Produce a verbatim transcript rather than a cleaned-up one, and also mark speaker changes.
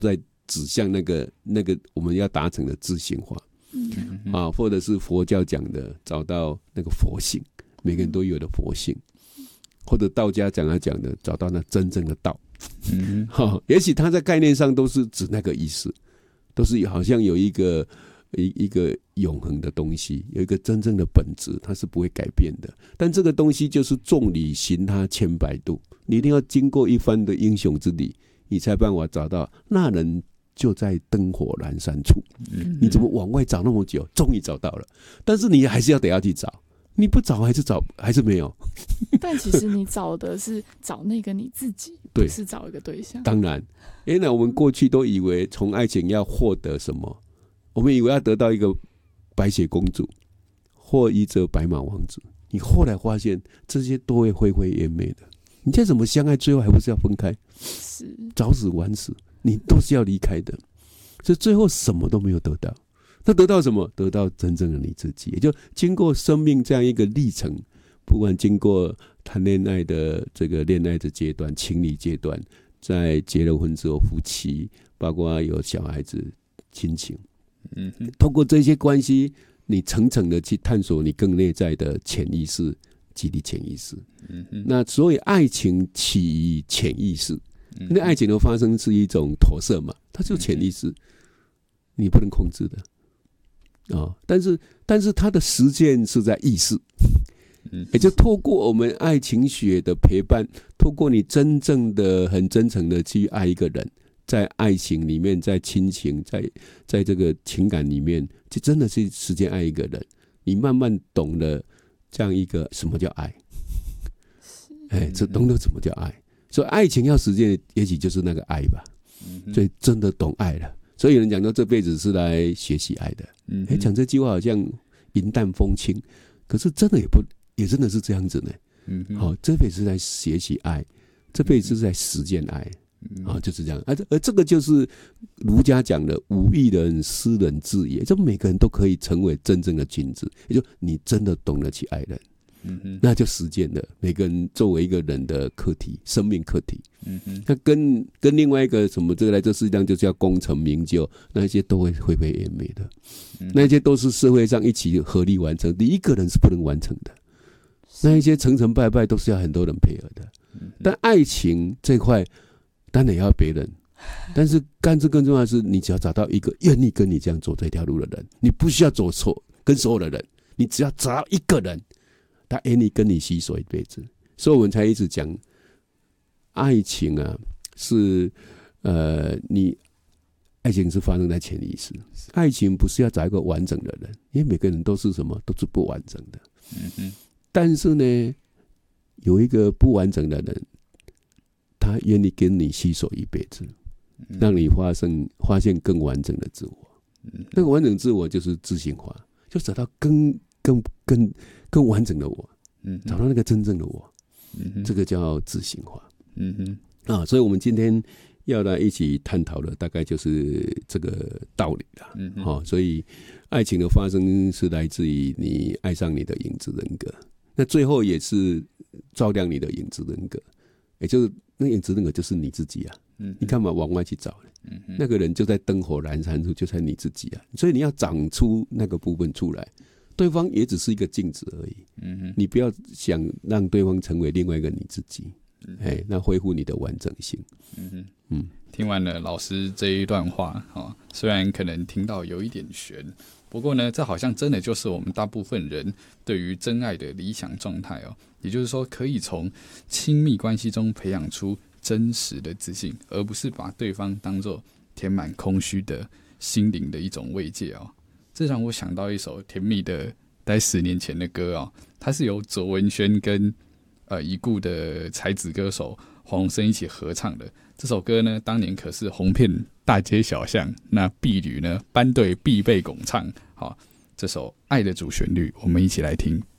Speaker 1: 在指向那个那个我们要达成的自性化。嗯啊，或者是佛教讲的找到那个佛性，每个人都有的佛性，或者道家讲他讲的找到那真正的道。嗯，好，也许他在概念上都是指那个意思，都是好像有一个一一个永恒的东西，有一个真正的本质，它是不会改变的。但这个东西就是众里寻他千百度，你一定要经过一番的英雄之旅，你才办法找到那人。就在灯火阑珊处，你怎么往外找那么久，终于找到了，但是你还是要得要去找，你不找还是找还是没有。
Speaker 2: 但其实你找的是找那个你自己，不是找一个对象。当
Speaker 1: 然，因为我们过去都以为从爱情要获得什么，我们以为要得到一个白雪公主或一则白马王子，你后来发现这些都会灰灰烟灭的，你再怎么相爱，最后还不是要分开？是早死晚死。你都是要离开的，所以最后什么都没有得到。那得到什么？得到真正的你自己。也就经过生命这样一个历程，不管经过谈恋爱的这个恋爱的阶段、情侣阶段，在结了婚之后夫妻，包括有小孩子、亲情，嗯，透过这些关系，你层层的去探索你更内在的潜意识及你潜意识。嗯，那所以爱情起于潜意识。那爱情的发生是一种投射嘛，它就潜意识，你不能控制的、哦、但是但是它的实践是在意识，也就透过我们爱情学的陪伴，透过你真正的很真诚的去爱一个人，在爱情里面，在亲情，在在这个情感里面，就真的是实践爱一个人，你慢慢懂了这样一个什么叫爱，哎，这懂得什么叫爱。所以爱情要实践，也许就是那个爱吧。所以真的懂爱了。所以有人讲到这辈子是来学习爱的。哎，讲这句话好像云淡风轻，可是真的也不也真的是这样子呢。好、哦，这辈子是在学习爱，这辈子是在实践爱。啊、哦，就是这样。而而这个就是儒家讲的无义人斯人至也，就每个人都可以成为真正的君子，也就你真的懂得去爱人。嗯、那就实践了。每个人作为一个人的课题，生命课题，嗯、那跟跟另外一个什么这个来这世界上就叫功成名就，那些都会灰灰烟灭的、嗯，那些都是社会上一起合力完成，你一个人是不能完成的。那一些成成败败都是要很多人配合的。嗯、但爱情这块当然也要别人，但是干这更重要的是，你只要找到一个愿意跟你这样走这条路的人，你不需要走错跟所有的人，你只要找到一个人。他愿意跟你携手一辈子，所以我们才一直讲，爱情啊，是呃，你爱情是发生在潜意识，爱情不是要找一个完整的人，因为每个人都是什么，都是不完整的。嗯哼。但是呢，有一个不完整的人，他愿意跟你携手一辈子，让你发生发现更完整的自我。嗯、那个完整自我就是自性化，就找到更更更。更完整的我，找到那个真正的我，嗯、这个叫自性化。嗯哼，啊，所以我们今天要来一起探讨的，大概就是这个道理啦。嗯哼，哦，所以爱情的发生是来自于你爱上你的影子人格，那最后也是照亮你的影子人格，也就是那影子人格就是你自己啊。嗯，你干嘛往外去找呢？嗯，那个人就在灯火阑珊处，就在你自己啊。所以你要长出那个部分出来。对方也只是一个镜子而已，嗯、你不要想让对方成为另外一个你自己，嗯、那恢复你的完整性。嗯
Speaker 3: 嗯，听完了老师这一段话，哦，虽然可能听到有一点悬，不过呢，这好像真的就是我们大部分人对于真爱的理想状态哦。也就是说，可以从亲密关系中培养出真实的自信，而不是把对方当作填满空虚的心灵的一种慰藉哦。这让我想到一首甜蜜的大概十年前的歌哦，它是由卓文萱跟呃已故的才子歌手黄鸿升一起合唱的。这首歌呢，当年可是红遍大街小巷，那婢女呢班队必备拱唱。好，这首《爱的主旋律》，我们一起来听。